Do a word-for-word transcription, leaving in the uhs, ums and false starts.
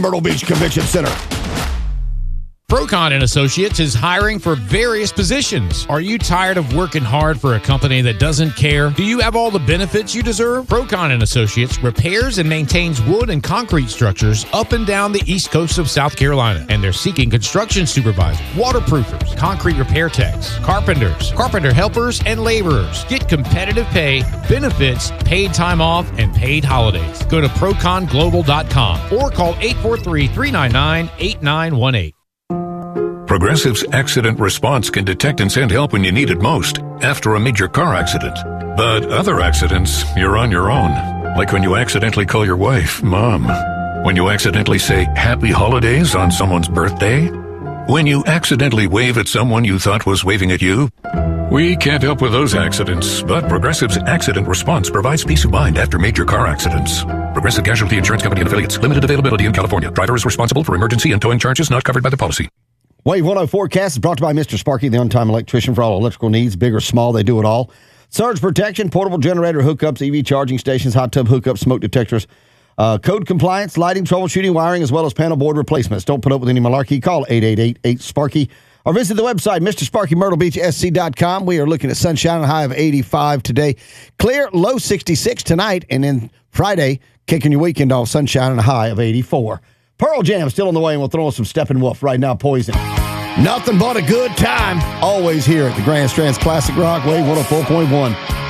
Myrtle Beach Convention Center. Procon and Associates is hiring for various positions. Are you tired of working hard for a company that doesn't care? Do you have all the benefits you deserve? Procon and Associates repairs and maintains wood and concrete structures up and down the east coast of South Carolina. And they're seeking construction supervisors, waterproofers, concrete repair techs, carpenters, carpenter helpers, and laborers. Get competitive pay, benefits, paid time off, and paid holidays. Go to procon global dot com or call eight four three, three nine nine, eight nine one eight. Progressive's accident response can detect and send help when you need it most, after a major car accident. But other accidents, you're on your own. Like when you accidentally call your wife Mom. When you accidentally say Happy Holidays on someone's birthday. When you accidentally wave at someone you thought was waving at you. We can't help with those accidents, but Progressive's accident response provides peace of mind after major car accidents. Progressive Casualty Insurance Company and Affiliates. Limited availability in California. Driver is responsible for emergency and towing charges not covered by the policy. Wave one oh forecast is brought to you by Mister Sparky, the on-time electrician for all electrical needs, big or small, they do it all. Surge protection, portable generator hookups, E V charging stations, hot tub hookups, smoke detectors, uh, code compliance, lighting, troubleshooting, wiring, as well as panel board replacements. Don't put up with any malarkey. Call eight eight eight, eight, SPARKY or visit the website, Mister Sparky Myrtle Beach S C dot com. We are looking at sunshine and a high of eighty-five today. Clear, low sixty-six tonight, and then Friday, kicking your weekend off, sunshine and a high of eighty-four. Pearl Jam still on the way, and we'll throw in some Steppenwolf right now, Poison. Nothing but a good time. Always here at the Grand Strands Classic Rock, Wave one oh four point one.